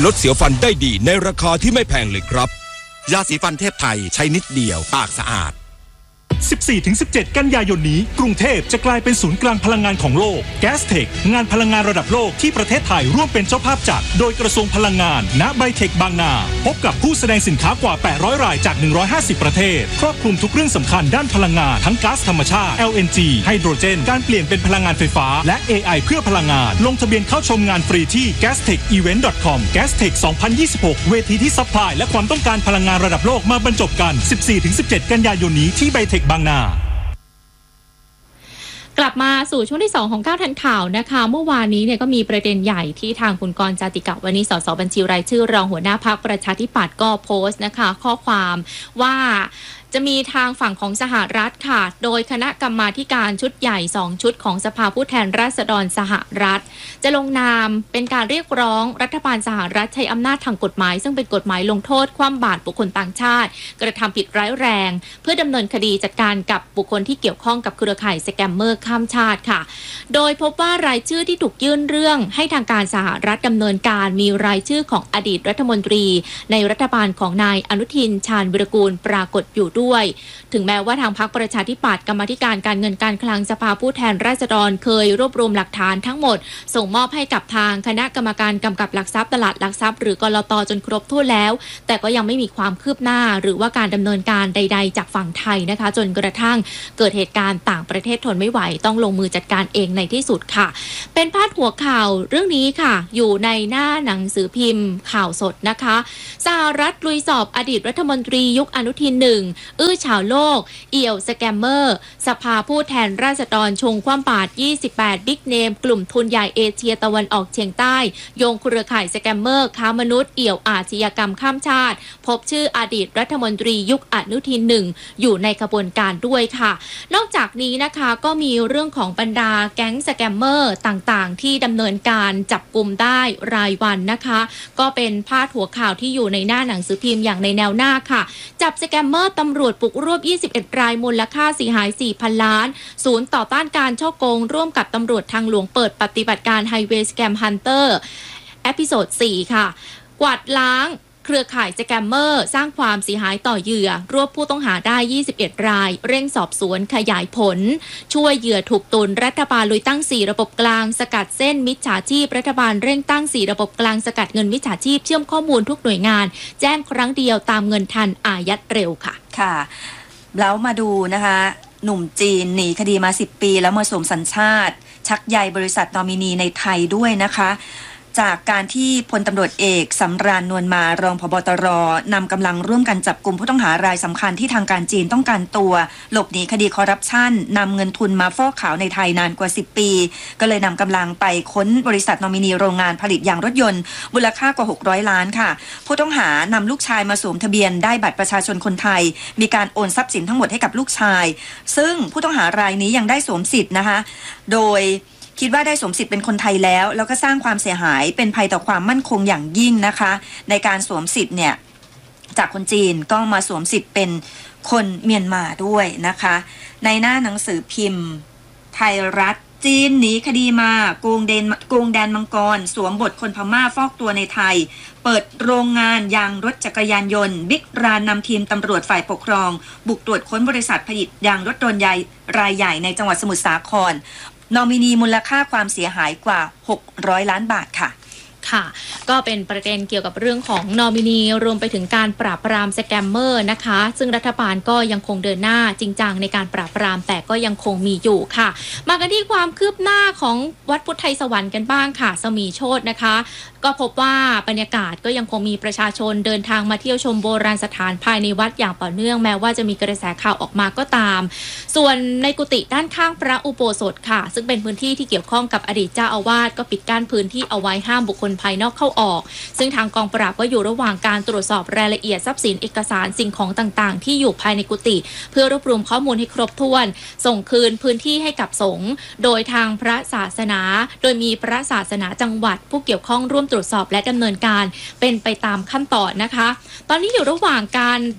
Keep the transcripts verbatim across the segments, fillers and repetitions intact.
ลดเสียวฟันได้ดีในราคาที่ไม่แพงเลยครับยาสีฟันเทพไทยใช้นิดเดียวปากสะอาดสิบสี่ถึงสิบเจ็ด กันยายนนี้กรุงเทพจะกลายเป็นศูนย์กลางพลังงานของโลก Gastech งานพลังงานระดับโลกที่ประเทศไทยร่วมเป็นเจ้าภาพจัดโดยกระทรวงพลังงานณไบเทคบางนาพบกับผู้แสดงสินค้ากว่าแปดร้อยรายจากหนึ่งร้อยห้าสิบประเทศครอบคลุมทุกเรื่องสำคัญด้านพลังงานทั้งก๊าซธรรมชาติ แอล เอ็น จี ไฮโดรเจนการเปลี่ยนเป็นพลังงานไฟฟ้าและ เอ ไอ เพื่อพลังงานลงทะเบียนเข้าชมงานฟรีที่ แกสเทคอีเวนต์ ดอท คอม Gastech สองพันยี่สิบหกเวทีที่ซัพพลายและความต้องการพลังงานระดับโลกมาบรรจบกัน สิบสี่ถึงสิบเจ็ด กันยายนนี้ที่ไบเทคบางนากลับมาสู่ช่วงที่สองของก้าวทันข่าวนะคะเมื่อวานนี้เนี่ยก็มีประเด็นใหญ่ที่ทางคุณกรณ์ จาติกะวณิช สสบัญชีรายชื่อรองหัวหน้าพรรคประชาธิปัตย์ก็โพสต์นะคะข้อความว่าจะมีทางฝั่งของสหรัฐค่ะโดยคณะกรรมาธิการชุดใหญ่สองชุดของสภาผู้แทนราษฎรสหรัฐจะลงนามเป็นการเรียกร้องรัฐบาลสหรัฐใช้อำนาจทางกฎหมายซึ่งเป็นกฎหมายลงโทษคว่ำบาตรบุคคลต่างชาติกระทำผิดร้ายแรงเพื่อดำเนินคดีจัดการกับบุคคลที่เกี่ยวข้องกับเครือข่ายสแกมเมอร์ข้ามชาติค่ะโดยพบว่ารายชื่อที่ถูกยื่นเรื่องให้ทางการสหรัฐดำเนินการมีรายชื่อของอดีตรัฐมนตรีในรัฐบาลของนายอนุทินชาญวิรากูลปรากฏอยู่ด้วยถึงแม้ว่าทางพรรคประชาธิปัตย์กรรมาธิการการเงินการคลังสภาผู้แทนราษฎรเคยรวบรวมหลักฐานทั้งหมดส่งมอบให้กับทางคณะกรรมการกำกับหลักทรัพย์ตลาดหลักทรัพย์หรือกลต.จนครบถ้วนแล้วแต่ก็ยังไม่มีความคืบหน้าหรือว่าการดำเนินการใดๆจากฝั่งไทยนะคะจนกระทั่งเกิดเหตุการณ์ต่างประเทศทนไม่ไหวต้องลงมือจัดการเองในที่สุดค่ะเป็นพาดหัวข่าวเรื่องนี้ค่ะอยู่ในหน้าหนังสือพิมพ์ข่าวสดนะคะสหรัฐลุยสอบอดีตรัฐมนตรียุคอนุทินหนึ่งอื้อฉาวโลกเอี่ยวสแกมเมอร์สภาผู้แทนราษฎรชงคว่ำบาตรยี่สิบแปดบิ๊กเนมกลุ่มทุนใหญ่เอเชียตะวันออกเฉียงใต้โยงเครือข่ายสแกมเมอร์ค้ามนุษย์เอี่ยวอาชญากรรมข้ามชาติพบชื่ออดีตรัฐมนตรียุคอนุทินหนึ่งอยู่ในขบวนการด้วยค่ะนอกจากนี้นะคะก็มีเรื่องของบรรดาแก๊งสแกมเมอร์ต่างๆที่ดำเนินการจับกลุ่มได้รายวันนะคะก็เป็นพาดหัวข่าวที่อยู่ในหน้าหนังสือพิมพ์อย่างในแนวหน้าค่ะจับสแกมเมอร์ตำรวจปลุกรวบยี่สิบเอ็ดรายมูลค่าเสียหาย สี่พัน ล้านศูนย์ต่อต้านการฉ้อโกงร่วมกับตำรวจทางหลวงเปิดปฏิบัติการไฮเวย์สแกมฮันเตอร์เอพิโซดสี่ค่ะกวาดล้างเครือข่ายสแกมเมอร์สร้างความเสียหายต่อเหยื่อรวบผู้ต้องหาได้ยี่สิบเอ็ดรายเร่งสอบสวนขยายผลช่วยเหยื่อถูกตุนรัฐบาลลุยตั้งสี่ระบบกลางสกัดเส้นมิจฉาชีพรัฐบาลเร่งตั้งสี่ระบบกลางสกัดเงินมิจฉาชีพเชื่อมข้อมูลทุกหน่วยงานแจ้งครั้งเดียวตามเงินทันอายัดเร็วค่ะค่ะแล้วมาดูนะคะหนุ่มจีนหนีคดีมาสิบปีแล้วมาสวมสัญชาติชักใยบริษัทนอมินีในไทยด้วยนะคะจากการที่พลตำรวจเอกสำราญนวลมารองผบ.ตร.นำกำลังร่วมกันจับกลุ่มผู้ต้องหารายสำคัญที่ทางการจีนต้องการตัวหลบหนีคดีคอร์รัปชันนำเงินทุนมาฟอกขาวในไทยนานกว่าสิบปีก็เลยนำกำลังไปค้นบริษัทนอมินีโรงงานผลิตยางรถยนต์มูลค่ากว่าหกร้อยล้านค่ะผู้ต้องหานำลูกชายมาสวมทะเบียนได้บัตรประชาชนคนไทยมีการโอนทรัพย์สินทั้งหมดให้กับลูกชายซึ่งผู้ต้องหารายนี้ยังได้สวมสิทธิ์นะคะโดยคิดว่าได้สวมสิทธิ์เป็นคนไทยแล้วแล้วก็สร้างความเสียหายเป็นภัยต่อความมั่นคงอย่างยิ่งนะคะในการสวมสิทธิ์เนี่ยจากคนจีนก็มาสวมสิทธิ์เป็นคนเมียนมาด้วยนะคะในหน้าหนังสือพิมพ์ไทยรัฐจีนหนีคดีมาโกงแดนโกงแดนมังกรสวมบทคนพม่าฟอกตัวในไทยเปิดโรงงานยางรถจักรยานยนต์บิ๊กรานนำทีมตำรวจฝ่ายปกครองบุกตรวจค้นบริษัทผลิตยางรถยนต์ใหญ่รายใหญ่ในจังหวัดสมุทรสาครนอมินีมูลค่าความเสียหายกว่าหกร้อยล้านบาทค่ะค่ะก็เป็นประเด็นเกี่ยวกับเรื่องของนอมินีรวมไปถึงการปราบปรามสแกมเมอร์นะคะซึ่งรัฐบาลก็ยังคงเดินหน้าจริงจังในการปราบปรามแต่ก็ยังคงมีอยู่ค่ะมากันที่ความคืบหน้าของวัดพุทธไทยสวรรค์กันบ้างค่ะสมีโชตินะคะก็พบว่าบรรยากาศก็ยังคงมีประชาชนเดินทางมาเที่ยวชมโบราณสถานภายในวัดอย่างต่อเนื่องแม้ว่าจะมีกระแสข่าวออกมาก็ตามส่วนในกุฏิด้านข้างพระอุโบสถค่ะซึ่งเป็นพื้นที่ที่เกี่ยวข้องกับอดีตเจ้าอาวาสก็ปิดกั้นพื้นที่เอาไว้ห้ามบุคคลภายนอกเข้าออกซึ่งทางกองปราบก็อยู่ระหว่างการตรวจสอบรายละเอียดทรัพย์สินเอกสารสิ่งของต่างๆที่อยู่ภายในกุฏิเพื่อรวบรวมข้อมูลให้ครบถ้วนส่งคืนพื้นที่ให้กับสงฆ์โดยทางพระศาสนาโดยมีพระศาสนาจังหวัดผู้เกี่ยวข้องร่วมตรวจสอบและดำเนินการเป็นไปตามขั้นตอนนะคะตอนนี้อยู่ระหว่างการ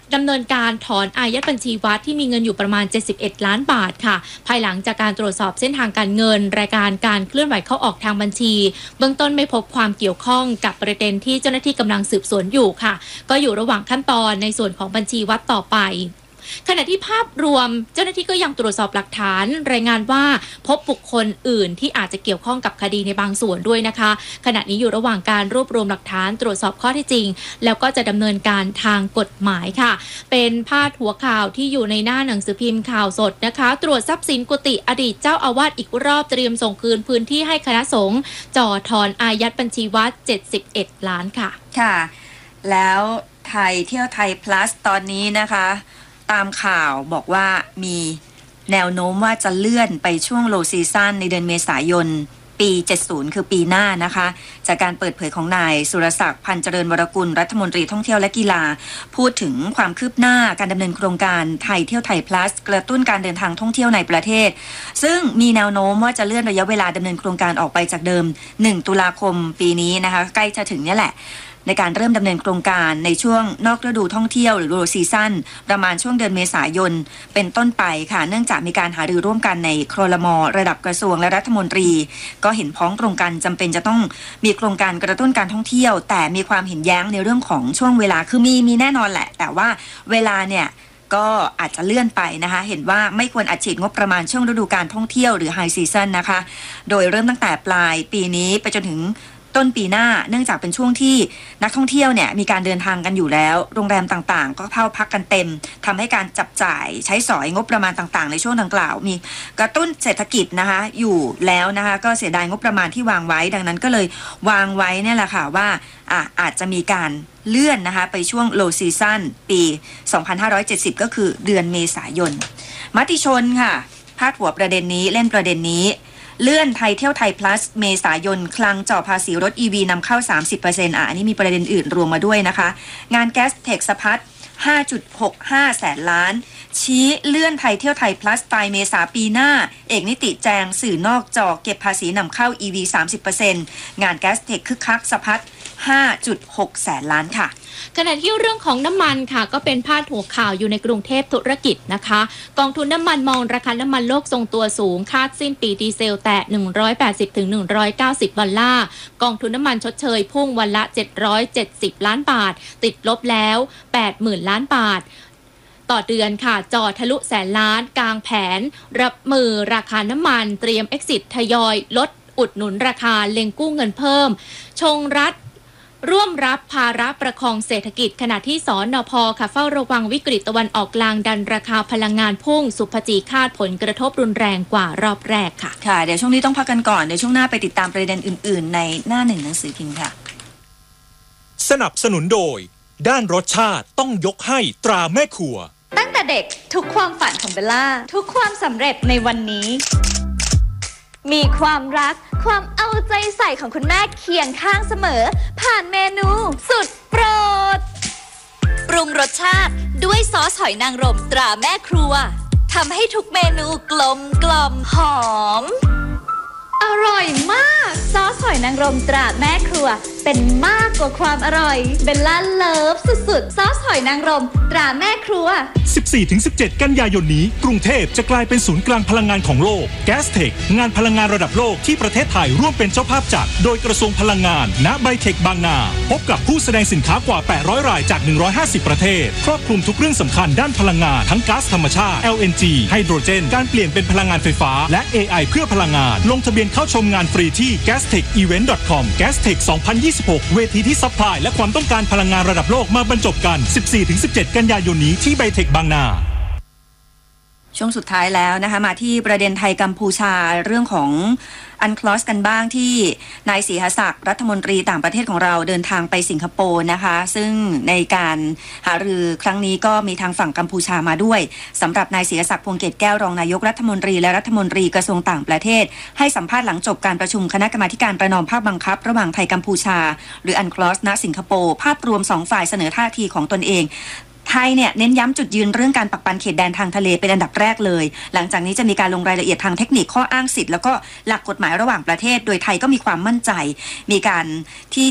ดำเนินการถอนอายัดบัญชีวัดที่มีเงินอยู่ประมาณเจ็ดสิบเอ็ดล้านบาทค่ะภายหลังจากการตรวจสอบเส้นทางการเงินรายการการเคลื่อนไหวเข้าออกทางบัญชีเบื้องต้นไม่พบความเกี่ยวข้องกับประเด็นที่เจ้าหน้าที่กำลังสืบสวนอยู่ค่ะก็อยู่ระหว่างขั้นตอนในส่วนของบัญชีวัดต่อไปขณะที่ภาพรวมเจ้าหน้าที่ก็ยังตรวจสอบหลักฐานรายงานว่าพบบุคคลอื่นที่อาจจะเกี่ยวข้องกับคดีในบางส่วนด้วยนะคะขณะนี้อยู่ระหว่างการรวบรวมหลักฐานตรวจสอบข้อเท็จจริงแล้วก็จะดำเนินการทางกฎหมายค่ะเป็นพาดหัวข่าวที่อยู่ในหน้าหนังสือพิมพ์ข่าวสดนะคะตรวจทรัพย์สินกุฏิอดีตเจ้าอาวาสอีกรอบเตรียมส่งคืนพื้นที่ให้คณะสงฆ์จ่อถอนอายัดบัญชีวัดเจ็ดสิบเอ็ดล้านค่ะค่ะแล้วไทยเที่ยวไทย plus ตอนนี้นะคะตามข่าวบอกว่ามีแนวโน้มว่าจะเลื่อนไปช่วง low season ในเดือนเมษายนปีเจ็ดสิบคือปีหน้านะคะจากการเปิดเผยของนายสุรศักดิ์พันเจริญวรกุลรัฐมนตรีท่องเที่ยวและกีฬาพูดถึงความคืบหน้าการดำเนินโครงการไทยเที่ยวไทย plus กระตุ้นการเดินทางท่องเที่ยวในประเทศซึ่งมีแนวโน้มว่าจะเลื่อนระยะเวลาดำเนินโครงการออกไปจากเดิมหนึ่งตุลาคมปีนี้นะคะใกล้จะถึงนี่แหละในการเริ่มดำเนินโครงการในช่วงนอกฤดูท่องเที่ยวหรือ low season ประมาณช่วงเดือนเมษายนเป็นต้นไปค่ะเนื่องจากมีการหารือร่วมกันในครม.ระดับกระทรวงและรัฐมนตรีก็เห็นพ้องตรงกันจำเป็นจะต้องมีโครงการกระตุ้นการท่องเที่ยวแต่มีความเห็นแย้งในเรื่องของช่วงเวลาคือมีมีแน่นอนแหละแต่ว่าเวลาเนี่ยก็อาจจะเลื่อนไปนะคะเห็นว่าไม่ควรอัดฉีดงบประมาณช่วงฤดูการท่องเที่ยวหรือ high season นะคะโดยเริ่มตั้งแต่ปลายปีนี้ไปจนถึงต้นปีหน้าเนื่องจากเป็นช่วงที่นักท่องเที่ยวเนี่ยมีการเดินทางกันอยู่แล้วโรงแรมต่างๆก็เข้าพักกันเต็มทำให้การจับจ่ายใช้สอยงบประมาณต่างๆในช่วงดังกล่าวมีกระตุ้นเศรษฐกิจนะคะอยู่แล้วนะคะก็เสียดายงบประมาณที่วางไว้ดังนั้นก็เลยวางไว้เนี่ยแหละค่ะว่าอ่ะอาจจะมีการเลื่อนนะคะไปช่วง low season ปีสองพันห้าร้อยเจ็ดสิบก็คือเดือนเมษายนมติชนค่ะพาดหัวประเด็นนี้เล่นประเด็นนี้เลื่อนไทยเที่ยวไทย plus เมษายนคลังจ่อภาษีรถ อี วี นำเข้า สามสิบเปอร์เซ็นต์ อ่ะอันนี้มีประเด็นอื่นรวมมาด้วยนะคะงานแก๊สเทคสพัฒน์ ห้าจุดหกห้า แสนล้านชี้เลื่อนไทยเที่ยวไทย plus ปลายเมษาปีหน้าเอกนิติแจงสื่อนอกจอเก็บภาษีนำเข้า อี วี สามสิบเปอร์เซ็นต์ งานแก๊สเทคคึกคักสพัฒน์ ห้าจุดหก แสนล้านค่ะขณะที่เรื่องของน้ำมันค่ะก็เป็นพาดหัวข่าวอยู่ในกรุงเทพธุรกิจนะคะกองทุนน้ำมันมองราคาน้ำมันโลกทรงตัวสูงคาดสิ้นปีดีเซลแตะ หนึ่งร้อยแปดสิบถึงหนึ่งร้อยเก้าสิบ ดอลลาร์กองทุนน้ำมันชดเชยพุ่งวันละเจ็ดร้อยเจ็ดสิบล้านบาทติดลบแล้ว แปดหมื่น ล้านบาทต่อเดือนค่ะจ่อทะลุแสนล้านกลางแผนรับมือราคาน้ำมันเตรียม exit ทยอยลดอุดหนุนราคาเล็งกู้เงินเพิ่มชงรัฐร่วมรับภาระประคองเศรษฐกิจขณะที่สนพ.ค่ะเฝ้าระวังวิกฤตตะวันออกกลางดันราคาพลังงานพุ่งสุภจีคาดผลกระทบรุนแรงกว่ารอบแรกค่ะค่ะเดี๋ยวช่วงนี้ต้องพักกันก่อนเดี๋ยวช่วงหน้าไปติดตามประเด็นอื่นๆในหน้าหนึ่งหนังสือพิมพ์ค่ะสนับสนุนโดยด้านรสชาติต้องยกให้ตราแม่ครัวตั้งแต่เด็กทุกความฝันของเบลล่าทุกความสำเร็จในวันนี้มีความรักความเอาใจใส่ของคุณแม่เคียงข้างเสมอผ่านเมนูสุดโปรดปรุงรสชาติด้วยซอสหอยนางรมตราแม่ครัวทำให้ทุกเมนูกลมกล่อมหอมอร่อยมากซอสหอยนางรมตราแม่ครัวเป็นมากกว่าความอร่อยเบลล่าเลิฟสุดๆซอสหอยนางรมตราแม่ครัวสิบสี่ถึงสิบเจ็ด กันยายนนี้กรุงเทพจะกลายเป็นศูนย์กลางพลังงานของโลก Gastech งานพลังงานระดับโลกที่ประเทศไทยร่วมเป็นเจ้าภาพจัดโดยกระทรวงพลังงานณไบเทคบางนาพบกับผู้แสดงสินค้ากว่าแปดร้อยรายจากหนึ่งร้อยห้าสิบประเทศครอบคลุมทุกเรื่องสำคัญด้านพลังงานทั้งก๊าซธรรมชาติ แอล เอ็น จี ไฮโดรเจนการเปลี่ยนเป็นพลังงานไฟฟ้าและ เอ ไอ เพื่อพลังงานลงทะเบียนเข้าชมงานฟรีที่ แกสเทคอีเวนต์ ดอท คอม Gastech สองพันยี่สิบหกเวทีที่ซัพพลายและความต้องการพลังงานระดับโลกมาบรรจบกัน สิบสี่ถึงสิบเจ็ด กันยายนนี้ที่ไบเทคบางนาช่วงสุดท้ายแล้วนะคะมาที่ประเด็นไทยกัมพูชาเรื่องของอันคลอสกันบ้างที่นายศรีหศักดิ์รัฐมนตรีต่างประเทศของเราเดินทางไปสิงคโปร์นะคะซึ่งในการหารือครั้งนี้ก็มีทางฝั่งกัมพูชามาด้วยสำหรับนายศรีหศักดิ์พวงเกตแก้วรองนายกรัฐมนตรีและรัฐมนตรีกระทรวงต่างประเทศให้สัมภาษณ์หลังจบการประชุมคณะกรรมาการประนอมภาคบังคับระหว่างไทยกัมพูชาหรืออันคลอสณสิงคโปร์ภาพรวมสองฝ่ายเสนอท่าทีของตนเองไทยเนี่ยเน้นย้ำจุดยืนเรื่องการปักปันเขตแดนทางทะเลเป็นอันดับแรกเลยหลังจากนี้จะมีการลงรายละเอียดทางเทคนิคข้ออ้างสิทธิ์แล้วก็หลักกฎหมายระหว่างประเทศโดยไทยก็มีความมั่นใจมีการที่จะ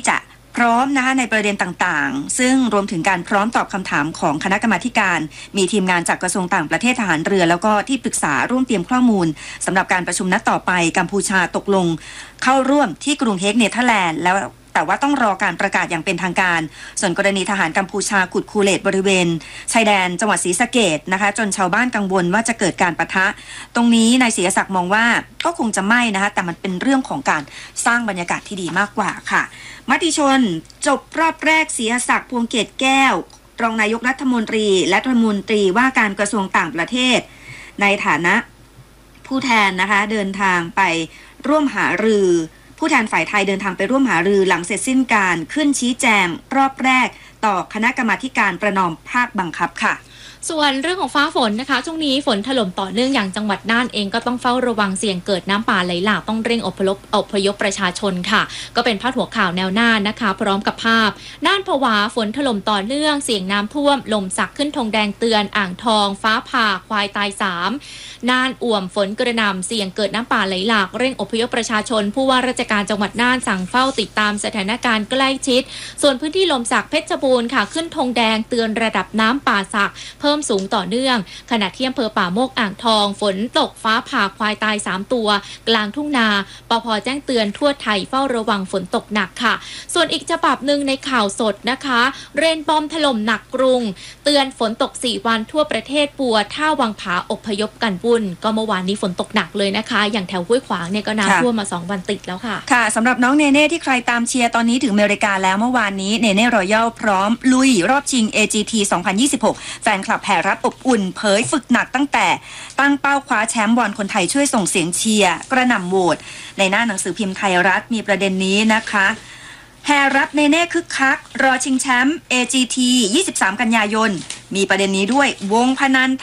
พร้อมนะคะในประเด็นต่างๆซึ่งรวมถึงการพร้อมตอบคำถามของคณะกรรมาการมีทีมงานจากกระทรวงต่างประเทศทหารเรือแล้วก็ที่ปรึกษาร่วมเตรียมข้อมูลสำหรับการประชุมนัดต่อไปกัมพูชาตกลงเข้าร่วมที่กรุงเฮกเนเธอร์แลนด์แล้วแต่ว่าต้องรอการประกาศอย่างเป็นทางการส่วนกรณีทหารกัมพูชาขุดคูเลตบริเวณชายแดนจังหวัดศรีสะเกษนะคะจนชาวบ้านกังวลว่าจะเกิดการปะทะตรงนี้นายศรีศักดิ์มองว่าก็คงจะไม่นะคะแต่มันเป็นเรื่องของการสร้างบรรยากาศที่ดีมากกว่าค่ะมติชนจบรอบแรกศรีศักดิ์พวงเกตแก้วรองนายกรัฐมนตรีและรัฐมนตรีว่าการกระทรวงต่างประเทศในฐานะผู้แทนนะคะเดินทางไปร่วมหารือผู้แทนฝ่ายไทยเดินทางไปร่วมหารือหลังเสร็จสิ้นการขึ้นชี้แจงรอบแรกต่อคณะกรรมาการประนอมภาคบังคับค่ะส่วนเรื่องของฟ้าฝนนะคะช่วงนี้ฝนถล่มต่อเนื่องอย่างจังหวัดน่านเองก็ต้องเฝ้าระวังเสี่ยงเกิดน้ำป่าไหลหลากต้องเร่งอพยพอพยพประชาชนค่ะก็เป็นพาดหัวข่าวแนวหน้านะคะพร้อมกับภาพน่านผวาฝนถล่มต่อเนื่องเสี่ยงน้ำท่วมลมสักขึ้นธงแดงเตือนอ่างทองฟ้าผ่าควายตายสามน่านอ่วมฝนกระหน่ำเสี่ยงเกิดน้ำป่าไหลหลากเร่งอพยพประชาชนผู้ว่าราชการจังหวัดน่านสั่งเฝ้าติดตามสถานการณ์ใกล้ชิดส่วนพื้นที่ลมสักเพชรบูรณ์ค่ะขึ้นธงแดงเตือนระดับน้ำป่าสักเพิ่มสูงต่อเนื่องขณะที่อำเภอป่าโมกอ่างทองฝนตกฟ้าผ่าควายตายสามตัวกลางทุ่งนาปภ.แจ้งเตือนทั่วไทยเฝ้าระวังฝนตกหนักค่ะส่วนอีกฉบับหนึ่งในข่าวสดนะคะเรนบอมถล่มหนักกรุงเตือนฝนตกสี่วันทั่วประเทศปัวท่าวังผาอพยพกันวุ่นก็เมื่อวานนี้ฝนตกหนักเลยนะคะอย่างแถวห้วยขวางเนี่ยก็น้ำท่วมมาสองวันติดแล้วค่ะค่ะสำหรับน้องเนเน่ที่ใครตามเชียร์ตอนนี้ถึงอเมริกาแล้วเมื่อวานนี้เนเน่รอยัลพร้อมลุยรอบชิง เอ จี ที สองพันยี่สิบหกแฟนคลับแห่รับอบอุ่นเผยฝึกหนักตั้งแต่ตั้งเป้าคว้าแชมป์บอลคนไทยช่วยส่งเสียงเชียร์กระหน่ำโหวตในหน้าหนังสือพิมพ์ไทยรัฐมีประเด็นนี้นะคะแห่รับเนเน่คึกคักรอชิงแชมป์ เอ จี ที ยี่สิบสามกันยายนมีประเด็นนี้ด้วยวงพนัน